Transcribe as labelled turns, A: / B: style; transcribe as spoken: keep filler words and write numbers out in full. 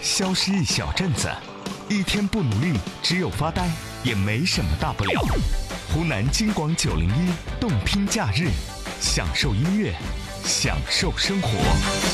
A: 消失一小阵子，一天不努力，只有发呆，也没什么大不了。湖南金广九零一动听假日，享受音乐，享受生活。